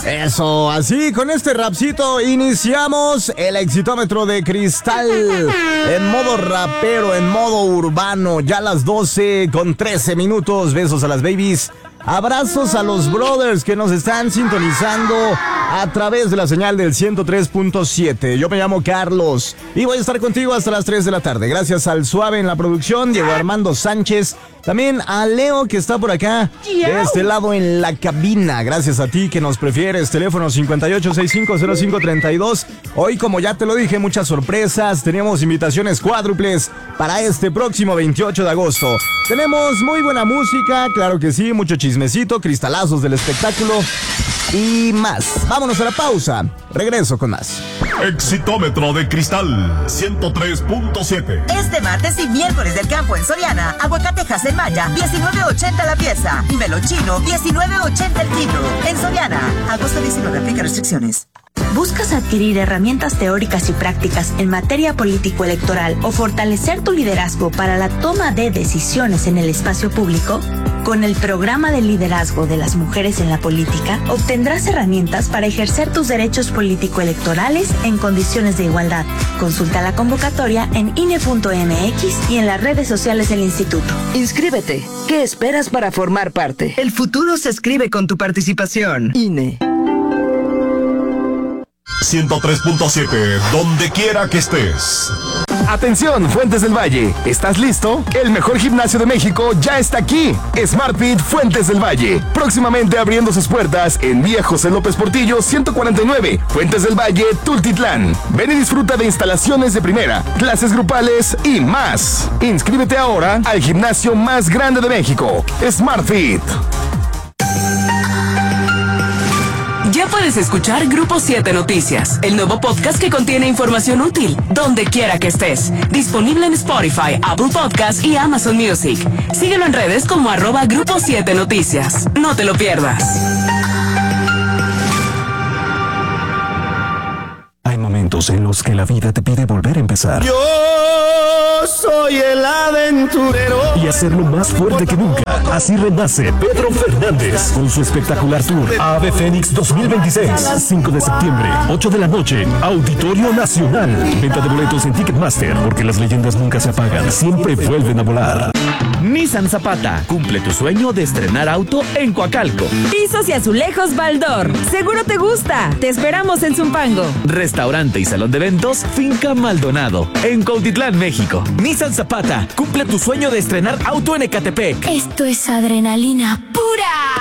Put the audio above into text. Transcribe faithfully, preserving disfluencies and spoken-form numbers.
Eso, así con este rapcito iniciamos el exitómetro de Cristal en modo rapero, en modo urbano, ya a las doce con trece minutos. Besos a las babies, abrazos a los brothers que nos están sintonizando a través de la señal del ciento tres punto siete. Yo me llamo Carlos y voy a estar contigo hasta las tres de la tarde. Gracias al Suave en la producción, Diego Armando Sánchez, también a Leo que está por acá de este lado en la cabina. Gracias a ti que nos prefieres. Teléfono cincuenta y ocho sesenta y cinco cero cinco treinta y dos. Hoy, como ya te lo dije, muchas sorpresas. Tenemos invitaciones cuádruples para este próximo veintiocho de agosto. Tenemos muy buena música, claro que sí, mucho chismecito, cristalazos del espectáculo y más. Vámonos a la pausa. Regreso con más. Exitómetro de Cristal ciento tres punto siete. Este martes y miércoles del campo en Soriana, aguacatejas en Maya, diecinueve ochenta la pieza, y melón chino, diecinueve ochenta el kilo. En Soriana, agosto diecinueve, aplica restricciones. ¿Buscas adquirir herramientas teóricas y prácticas en materia político-electoral o fortalecer tu liderazgo para la toma de decisiones en el espacio público? Con el programa de liderazgo de las mujeres en la política, obtendrás herramientas para ejercer tus derechos político-electorales en condiciones de igualdad. Consulta la convocatoria en I N E punto M X y en las redes sociales del instituto. Inscríbete. ¿Qué esperas para formar parte? El futuro se escribe con tu participación. I N E. ciento tres punto siete, donde quiera que estés. Atención, Fuentes del Valle, ¿estás listo? El mejor gimnasio de México ya está aquí. SmartFit Fuentes del Valle, próximamente abriendo sus puertas en Vía José López Portillo ciento cuarenta y nueve, Fuentes del Valle, Tultitlán. Ven y disfruta de instalaciones de primera, clases grupales y más. Inscríbete ahora al gimnasio más grande de México, SmartFit. Ya puedes escuchar Grupo siete Noticias, el nuevo podcast que contiene información útil, donde quiera que estés. Disponible en Spotify, Apple Podcasts y Amazon Music. Síguelo en redes como arroba Grupo siete Noticias. No te lo pierdas. Hay momentos en los que la vida te pide volver a empezar. Yo soy el aventurero. Y hacerlo más fuerte que nunca. Así renace Pedro Fernández con su espectacular tour Ave Fénix dos mil veintiséis. cinco de septiembre, ocho de la noche, Auditorio Nacional. Venta de boletos en Ticketmaster, porque las leyendas nunca se apagan, siempre vuelven a volar. Nissan Zapata, cumple tu sueño de estrenar auto en Coacalco. Pisos y azulejos Baldor, seguro te gusta. Te esperamos en Zumpango. Restaurante y salón de eventos Finca Maldonado, en Cuautitlán, México. Nissan Zapata, cumple tu sueño de estrenar auto en Ecatepec. Esto es adrenalina pura.